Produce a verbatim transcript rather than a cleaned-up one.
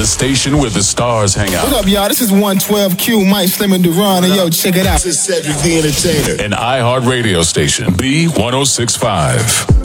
station where the stars hang out. What up, y'all? This is one twelve Q, Mike Slim and Duran, and yo, check it out. This is Cedric the Entertainer. An iHeart radio station, B one oh six point five.